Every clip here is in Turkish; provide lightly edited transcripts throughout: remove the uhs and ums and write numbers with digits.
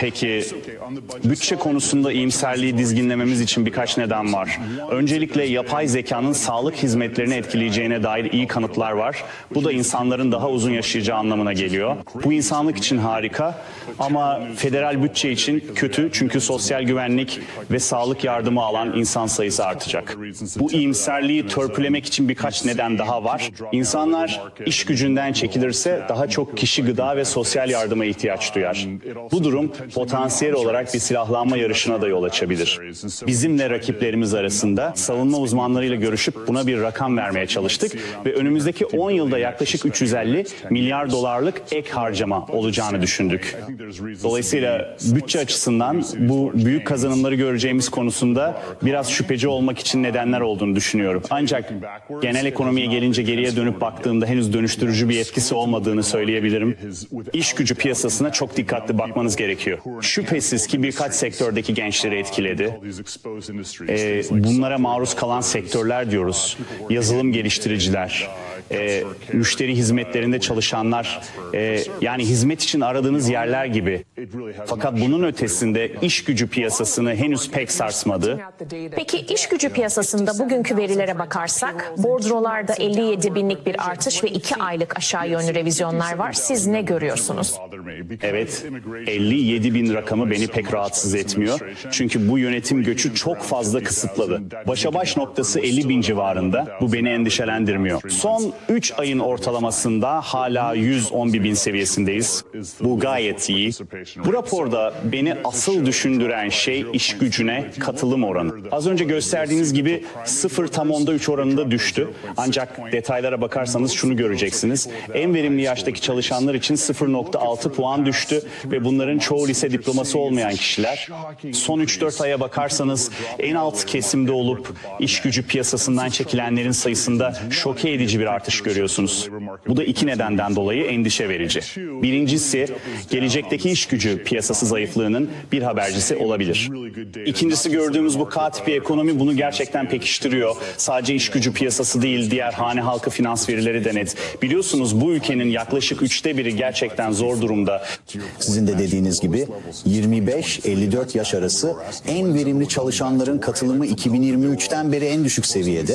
Peki, bütçe konusunda iyimserliği dizginlememiz için birkaç neden var. Öncelikle yapay zekanın sağlık hizmetlerini etkileyeceğine dair iyi kanıtlar var. Bu da insanların daha uzun yaşayacağı anlamına geliyor. Bu insanlık için harika ama federal bütçe için kötü, çünkü sosyal güvenlik ve sağlık yardımı alan insan sayısı artacak. Bu iyimserliği törpülemek için birkaç neden daha var. İnsanlar iş gücünden çekilirse daha çok kişi gıda ve sosyal yardıma ihtiyaç duyar. Bu durum potansiyel olarak bir silahlanma yarışına da yol açabilir. Bizimle rakiplerimiz arasında savunma uzmanlarıyla görüşüp buna bir rakam vermeye çalıştık ve önümüzdeki 10 yılda yaklaşık 350 milyar dolarlık ek harcama olacağını düşündük. Dolayısıyla bütçe açısından bu büyük kazanımları göreceğimiz konusunda biraz şüpheci olmak için nedenler olduğunu düşünüyorum. Ancak genel ekonomiye gelince geriye dönüp baktığımda henüz dönüştürücü bir etkisi olmadığını söyleyebilirim. İş gücü piyasasına çok dikkatli bakmanız gerekiyor. Şüphesiz ki birkaç sektördeki gençleri etkiledi. Bunlara maruz kalan sektörler diyoruz. Yazılım geliştiriciler, müşteri hizmetlerinde çalışanlar, yani hizmet için aradığınız yerler gibi. Fakat bunun ötesinde iş gücü piyasasını henüz pek sarsmadı. Peki iş gücü piyasasında bugünkü verilere bakarsak, bordrolarda 57 binlik bir artış ve 2 aylık aşağı yönlü revizyonlar var. Siz ne görüyorsunuz? Evet, 57 bin rakamı beni pek rahatsız etmiyor. Çünkü bu yönetim göçü çok fazla kısıtladı. Başa baş noktası 50 bin civarında. Bu beni endişelendirmiyor. Son 3 ayın ortalamasında hala 111 bin seviyesindeyiz. Bu gayet iyi. Bu raporda beni asıl düşündüren şey iş gücüne katılım oranı. Az önce gösterdiğiniz gibi 0,3 oranında düştü. Ancak detaylara bakarsanız şunu göreceksiniz. En verimli yaştaki çalışanlar için 0,6 puan düştü ve bunların çoğu lise diploması olmayan kişiler. Son 3-4 aya bakarsanız en alt kesimde olup iş gücü piyasasından çekilenlerin sayısında şoke edici bir artış görüyorsunuz. Bu da 2 nedenden dolayı endişe verici. Birincisi, gelecekteki iş gücü piyasası zayıflığının bir habercisi olabilir. İkincisi, gördüğümüz bu K tipi ekonomi bunu gerçekten pekiştiriyor. Sadece iş gücü piyasası değil, diğer hane halkı finans verileri de net. Biliyorsunuz bu ülkenin yaklaşık 1/3'ü gerçekten zor durumda. Sizin de dediğiniz gibi 25-54 yaş arası en verimli çalışanların katılımı 2023'ten beri en düşük seviyede.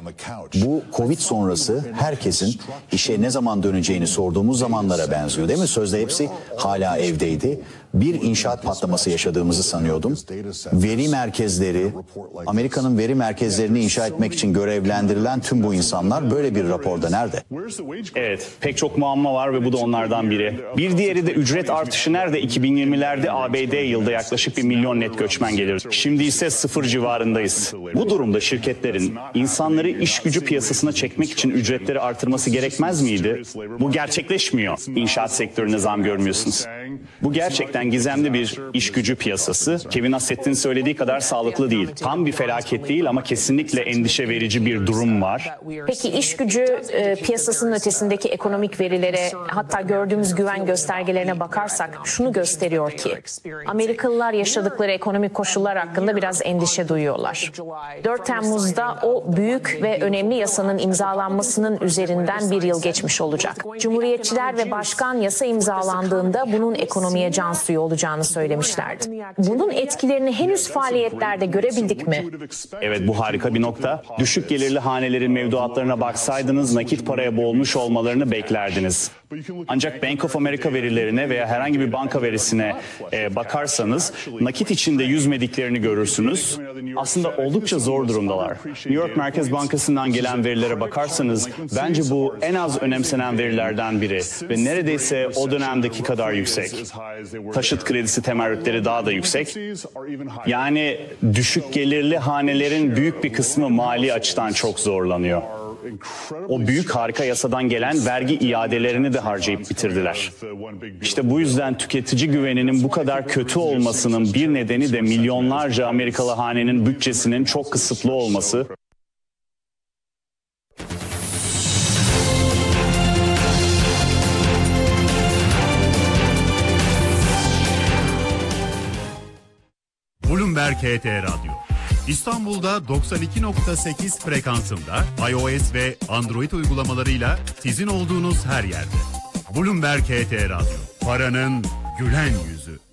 Bu Covid sonrası herkesin işe ne zaman döneceğini sorduğumuz zamanlara benziyor, değil mi? Sözde hepsi hala evdeydi. Bir inşaat patlaması yaşadığımızı sanıyordum. Veri merkezleri, Amerika'nın veri merkezlerini inşa etmek için görevlendirilen tüm bu insanlar böyle bir raporda nerede? Evet, pek çok muamma var ve bu da onlardan biri. Bir diğeri de ücret artışı nerede? 2020'lerde ABD yılda yaklaşık 1 milyon net göçmen gelir. Şimdi ise 0 civarındayız. Bu durumda şirketlerin insanları iş gücü piyasasına çekmek için ücretleri artırması gerekmez miydi? Bu gerçekleşmiyor. İnşaat sektörüne zam görmüyorsunuz. Bu gerçekten gizemli bir iş gücü piyasası. Kevin Asset'in söylediği kadar sağlıklı değil. Tam bir felaket değil ama kesinlikle endişe verici bir durum var. Peki iş gücü piyasasının ötesindeki ekonomik verilere, hatta gördüğümüz güven göstergelerine bakarsak şunu gösteriyor ki Amerikalılar yaşadıkları ekonomik koşullar hakkında biraz endişe duyuyorlar. 4 Temmuz'da o büyük ve önemli yasanın imzalanmasının üzerinden bir yıl geçmiş olacak. Cumhuriyetçiler ve başkan yasa imzalandığında bunun ekonomiye can suyu olacağını söylemişlerdi. Bunun etkilerini henüz faaliyetlerde görebildik mi? Evet, bu harika bir nokta. Düşük gelirli hanelerin mevduatlarına baksaydınız nakit paraya boğulmuş olmalarını beklerdiniz. Ancak Bank of America verilerine veya herhangi bir banka verisine bakarsanız nakit içinde yüzmediklerini görürsünüz. Aslında oldukça zor durumdalar. New York Merkez Bankası'ndan gelen verilere bakarsanız bence bu en az önemsenen verilerden biri ve neredeyse o dönemdeki kadar yüksek. Taşıt kredisi temerrütleri daha da yüksek. Yani düşük gelirli hanelerin büyük bir kısmı mali açıdan çok zorlanıyor. O büyük harika yasadan gelen vergi iadelerini de harcayıp bitirdiler. İşte bu yüzden tüketici güveninin bu kadar kötü olmasının bir nedeni de milyonlarca Amerikalı hanenin bütçesinin çok kısıtlı olması. Bloomberg HT Radyo. İstanbul'da 92.8 frekansında iOS ve Android uygulamalarıyla sizin olduğunuz her yerde. Bloomberg HT Radyo. Paranın gülen yüzü.